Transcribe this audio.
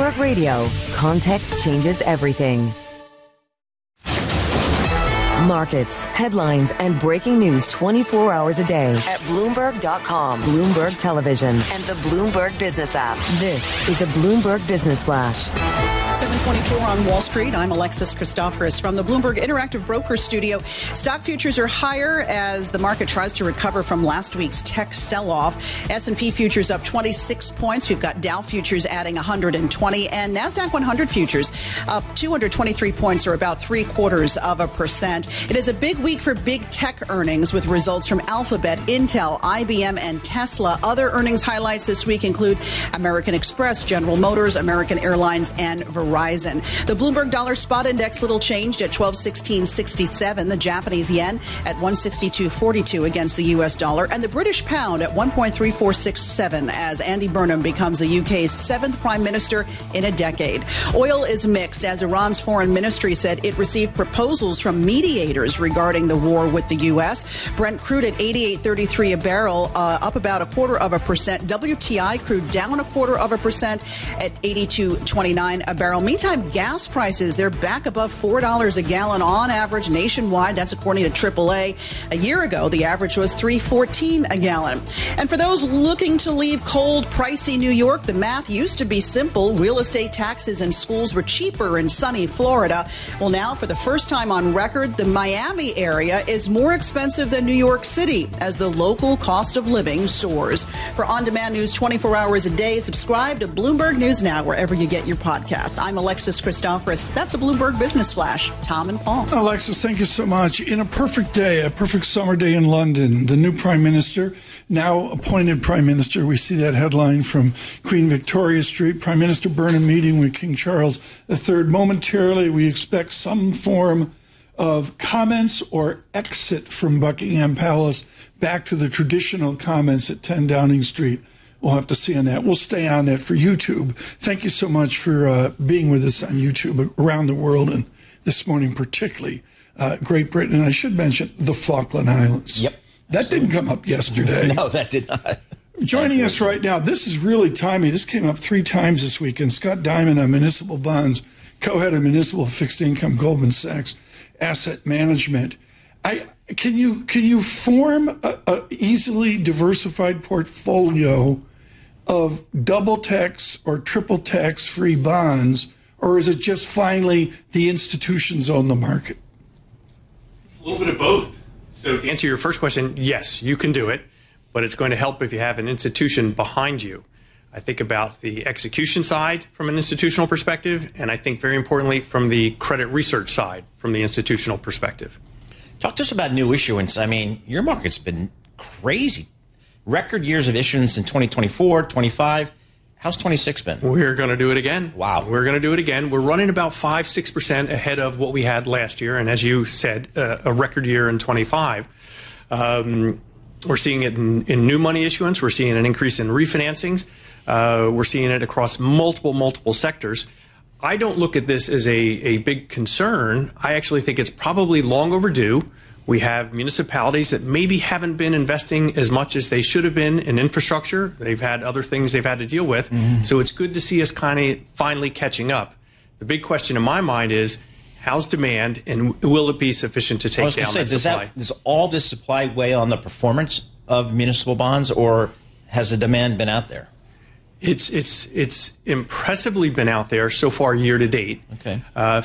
Bloomberg Radio, context changes everything. Markets, headlines, and breaking news 24 hours a day at Bloomberg.com, Bloomberg Television, and the Bloomberg Business app. This is a Bloomberg Business Flash. 7:24 on Wall Street. I'm Alexis Christoforous from the Bloomberg Interactive Brokers Studio. Stock futures are higher as the market tries to recover from last week's tech sell-off. S&P futures up 26 points. We've got Dow futures adding 120 and NASDAQ 100 futures up 223 points, or about 0.75%. It is a big week for big tech earnings with results from Alphabet, Intel, IBM, and Tesla. Other earnings highlights this week include American Express, General Motors, American Airlines, and Verizon. The Bloomberg Dollar Spot Index little changed at 1216.67. The Japanese yen at 162.42 against the U.S. dollar, and the British pound at 1.3467 as Andy Burnham becomes the UK's 7th prime minister in a decade. Oil is mixed as Iran's foreign ministry said it received proposals from mediators regarding the war with the U.S. Brent crude at 88.33 a barrel, up about 0.25%. WTI crude down 0.25% at 82.29 a barrel. Meantime, gas prices, they're back above $4 a gallon on average nationwide. That's according to AAA. A year ago, the average was $3.14 a gallon. And for those looking to leave cold, pricey New York, the math used to be simple. Real estate taxes and schools were cheaper in sunny Florida. Well, now, for the first time on record, the Miami area is more expensive than New York City as the local cost of living soars. For on-demand news 24 hours a day, subscribe to Bloomberg News Now wherever you get your podcasts. I'm Alexis Christoforous. That's a Bloomberg Business Flash. Tom and Paul. Alexis, thank you so much. In a perfect day, a perfect summer day in London, the new Prime Minister, now appointed Prime Minister, we see that headline from Queen Victoria Street, Prime Minister Burnham meeting with King Charles III. Momentarily, we expect some form of comments or exit from Buckingham Palace back to the traditional comments at 10 Downing Street. We'll have to see on that. We'll stay on that for YouTube. Thank you so much for being with us on YouTube around the world, and this morning particularly Great Britain. And I should mention the Falkland Islands. Yep. That didn't come up yesterday. No, that did not. Joining us right now, this is really timely. This came up 3 times this week. And Scott Diamond on municipal bonds, co-head of municipal fixed income, Goldman Sachs Asset Management. Can you form a easily diversified portfolio of double tax or triple tax free bonds, or is it just finally the institutions own the market? It's a little bit of both. So to answer your first question, yes, you can do it, but it's going to help if you have an institution behind you. I think about the execution side from an institutional perspective, and I think very importantly from the credit research side from the institutional perspective. Talk to us about new issuance. I mean, your market's been crazy. Record years of issuance in 2024, 25. How's 26 been? We're going to do it again. Wow. We're going to do it again. We're running about 5-6% ahead of what we had last year. And as you said, a record year in 25. We're seeing it in new money issuance. We're seeing an increase in refinancings. We're seeing it across multiple sectors. I don't look at this as a big concern. I actually think it's probably long overdue. We have municipalities that maybe haven't been investing as much as they should have been in infrastructure. They've had other things they've had to deal with. Mm-hmm. So it's good to see us kind of finally catching up. The big question in my mind is, how's demand, and will it be sufficient to take down that supply? Does all this supply weigh on the performance of municipal bonds, or has the demand been out there? It's impressively been out there so far year to date. Okay.